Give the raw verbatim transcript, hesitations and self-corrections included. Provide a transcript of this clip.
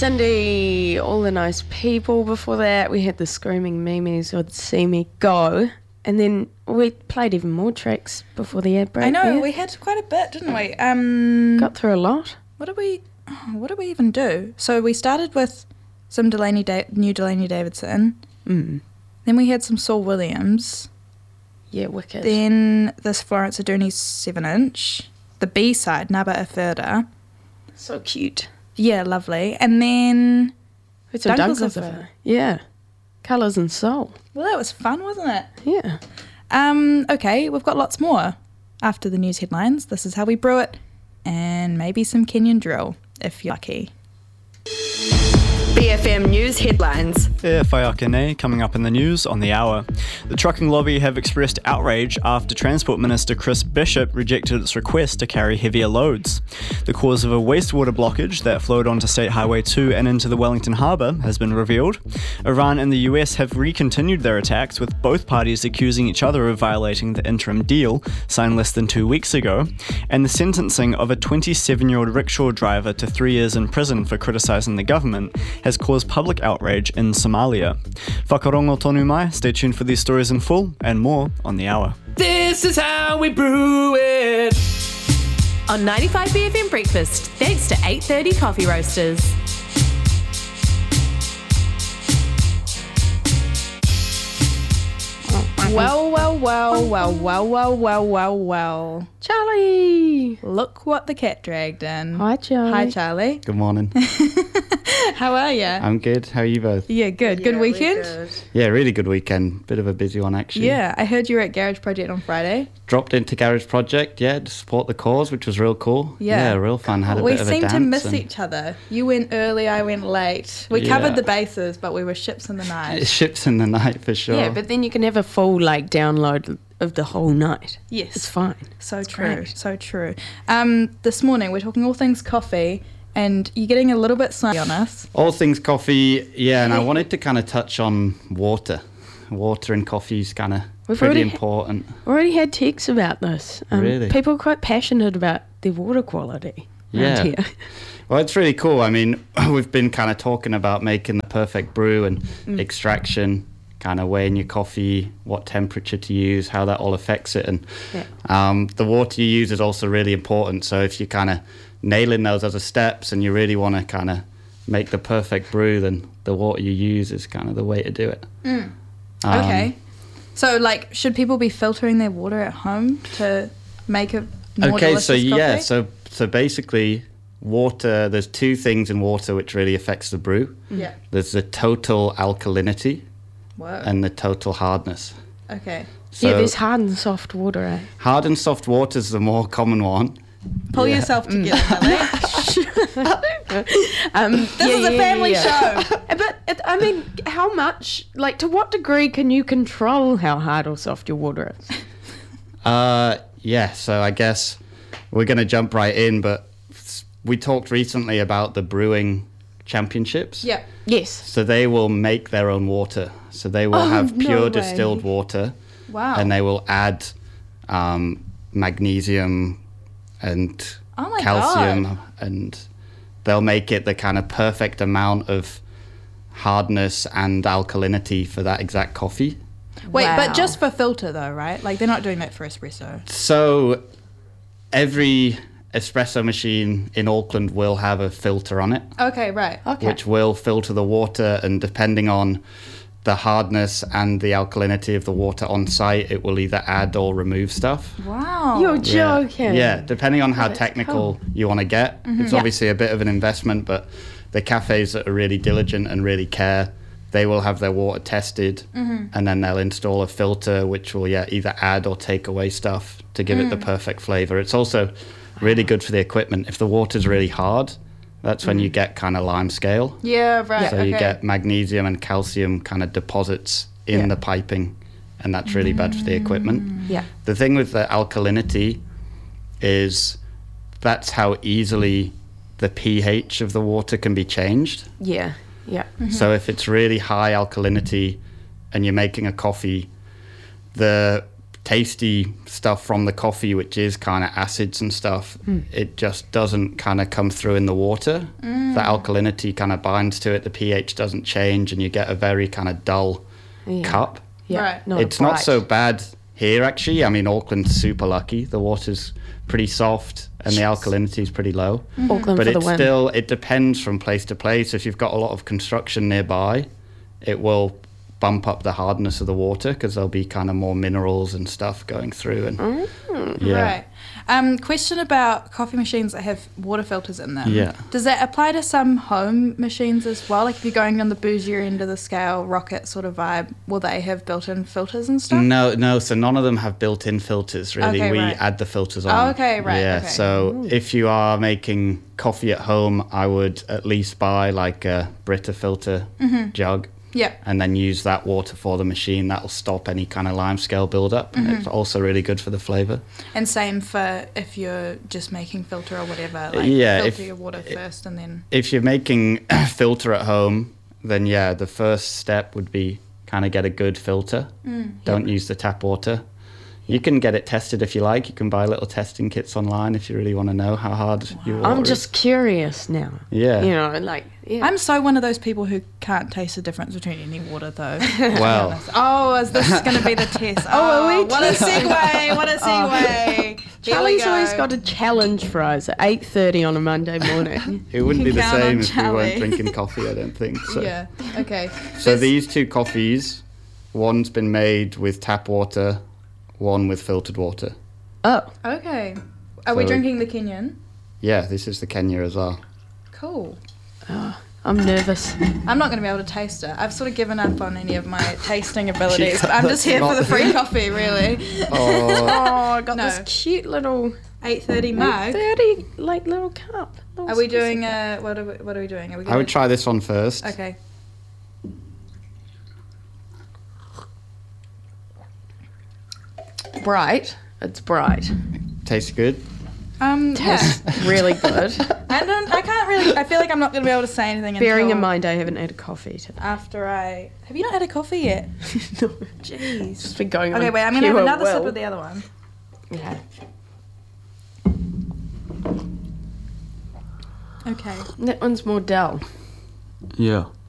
Cindy, all the nice people before that. We had the screaming memes who'd see me go. And then we played even more tracks before the ad break. I know, there. we had quite a bit, didn't we? Um, Got through a lot. What did we What did we even do? So we started with some Delaney da- new Delaney Davidson. Mm. Then we had some Saul Williams. Yeah, wicked. Then this Florence Adonis seven inch. The B-side, Naba Afurda. So cute. Yeah, lovely. And then It's a Dunkelziffer. Dunkelziffer. Yeah. Colours and Soul. Well, that was fun, wasn't it? Yeah. Um, okay, we've got lots more. After the news headlines, this is how we brew it. And maybe some Kenyan drill, if you're lucky. B F M News Headlines. E Whaiakene coming up in the news on the hour. The trucking lobby have expressed outrage after Transport Minister Chris Bishop rejected its request to carry heavier loads. The cause of a wastewater blockage that flowed onto State Highway two and into the Wellington Harbour has been revealed. Iran and the U S have recontinued their attacks, with both parties accusing each other of violating the interim deal signed less than two weeks ago. And the sentencing of a twenty-seven-year-old rickshaw driver to three years in prison for criticising the government has caused public outrage in Somalia. Whakarongo tonu mai, stay tuned for these stories in full and more on the hour. This is how we brew it. On ninety-five B F M Breakfast, thanks to eight thirty Coffee Roasters. Well, well, well, well, well, well, well, well, well. Charlie! Look what the cat dragged in. Hi, Charlie. Hi, Charlie. Good morning. How are you? I'm good. How are you both? Yeah, good. Good weekend? Yeah, really good weekend. Bit of a busy one, actually. Yeah, I heard you were at Garage Project on Friday. Dropped into Garage Project, yeah, to support the cause, which was real cool. Yeah. Yeah, real fun. Had a We bit of a seemed dance. to miss and each other. You went early, I went late. We Yeah. covered the bases, but we were ships in the night. Ships in the night, for sure. Yeah, but then you can have a full, like, download of the whole night. Yes. It's fine. So It's true, great. so true. Um, this morning we're talking all things coffee, and you're getting a little bit snotty on us. All things coffee, yeah, and I wanted to kind of touch on water. Water and coffee is kind of We've pretty already- important. Already had texts about this. Um, Really? People are quite passionate about their water quality around Yeah. here. Well, it's really cool. I mean, we've been kind of talking about making the perfect brew and Mm. extraction, kind of weighing your coffee, what temperature to use, how that all affects it. And Yeah. um, the water you use is also really important. So if you're kind of nailing those other steps and you really want to kind of make the perfect brew, then the water you use is kind of the way to do it. Um, Okay. So, like, should people be filtering their water at home to make a more Okay, delicious so coffee? yeah, so so basically, water. There's two things in water which really affects the brew. Yeah. There's the total alkalinity Whoa. and the total hardness. Okay. So yeah, there's hard and soft water, eh? hard and soft water is the more common one. Pull Yeah. yourself together, Millie. Um, This is a family show. But, it, I mean, how much, like, to what degree can you control how hard or soft your water is? Uh, yeah, so I guess we're going to jump right in, but s- we talked recently about the brewing championships. Yeah. Yes. So they will make their own water. So they will Oh, have no pure way. distilled water. Wow. And they will add um, magnesium and Oh my calcium, God. and they'll make it the kind of perfect amount of hardness and alkalinity for that exact coffee. Wait, Wow. but just for filter, though, right? Like, they're not doing that for espresso. So every espresso machine in Auckland will have a filter on it, Okay, right. Okay. which will filter the water, and depending on the hardness and the alkalinity of the water on site, it will either add or remove stuff. Wow. You're Yeah. joking. Yeah, depending on how that's technical cool. you want to get. It's Yeah. obviously a bit of an investment, but the cafes that are really diligent and really care, they will have their water tested, and then they'll install a filter which will yeah either add or take away stuff to give it the perfect flavor. It's also really good for the equipment. If the water's really hard, that's when you get kind of lime scale. Yeah, right. So okay. you get magnesium and calcium kind of deposits in Yeah. the piping, and that's really bad for the equipment. Yeah. The thing with the alkalinity is that's how easily the pH of the water can be changed. Yeah. Yeah. So if it's really high alkalinity and you're making a coffee, the tasty stuff from the coffee, which is kind of acids and stuff, mm. it just doesn't kind of come through in the water. Mm. The alkalinity kind of binds to it. The pH doesn't change, and you get a very kind of dull yeah. cup. Yeah, right. not it's not so bad here, actually. I mean, Auckland's super lucky. The water's pretty soft, and the alkalinity is pretty low. Mm-hmm. Auckland but for the it's win. still, it depends from place to place. If you've got a lot of construction nearby, it will bump up the hardness of the water because there'll be kind of more minerals and stuff going through. And mm. yeah. Right. Um, question about coffee machines that have water filters in them. Yeah. Does that apply to some home machines as well? Like if you're going on the bougier end of the scale, rocket sort of vibe, will they have built-in filters and stuff? No, no. So none of them have built-in filters, really. Okay, we right. add the filters on. Oh, okay, right. Yeah, okay. so Ooh. if you are making coffee at home, I would at least buy like a Brita filter mm-hmm. jug. Yeah. And then use that water for the machine. That'll stop any kind of lime scale buildup. Mm-hmm. It's also really good for the flavour. And same for if you're just making filter or whatever, like Yeah, filter if- your water first and then... If you're making filter at home, then yeah, the first step would be kind of get a good filter. Mm. Don't use the tap water. You can get it tested if you like. You can buy little testing kits online if you really want to know how hard your water I'm is. just curious now. Yeah. You know, like, yeah. I'm so one of those people who can't taste the difference between any water, though. Well, Oh, is this going to be the test? Oh, are we what a segue! What a segue! Here we Charlie's go. always got a challenge for us at eight thirty on a Monday morning. it wouldn't be the Count on same if we Charlie. weren't drinking coffee, I don't think. So. Yeah. Okay. So This- these two coffees, one's been made with tap water, one with filtered water. Oh, Okay. Are we So- drinking the Kenyan? Yeah, this is the Kenya as well. Cool. I'm nervous. I'm not going to be able to taste it. I've sort of given up on any of my tasting abilities. Yeah, I'm just here for that's the free not- coffee, really. Oh, Oh, I got No. this cute little eight thirty mug. thirty like little cup. Little Are we squeeze doing cup. a what are we, what are we doing? Are we I would try this one first. Okay. bright? It's bright. Tastes good. Um yeah. Tastes really good. I don't I can't really I feel like I'm not going to be able to say anything Bearing until in mind I haven't had a coffee today. after I Have you not had a coffee yet? No. Jeez. Just been going on. Okay, wait, I'm going to have pure another sip will. of the other one. Okay. Okay. That one's more dull. Yeah.